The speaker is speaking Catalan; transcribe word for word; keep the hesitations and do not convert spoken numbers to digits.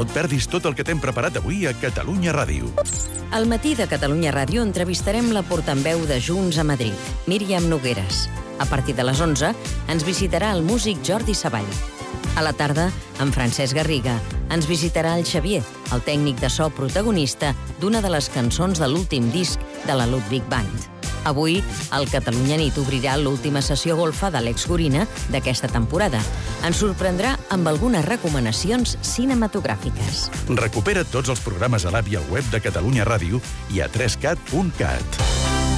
et perdis tot el que t'hem preparat avui a Catalunya Ràdio. Al matí de Catalunya Ràdio entrevistarem la portaveu de Junts a Madrid, Míriam Nogueres. A partir de les onze ens visitarà el músic Jordi Savall. A la tarda, en Francesc Garriga, ens visitarà el Xavier, el tècnic de so protagonista d'una de les cançons de l'últim disc de la Ludwig Band. Avui, el Catalunya Nit obrirà l'última sessió golfa d'Àlex Gorina d'aquesta temporada. Ens sorprendrà amb algunes recomanacions cinematogràfiques. Recupera tots els programes a l'app i al web de Catalunya Ràdio i a tres cat punt cat.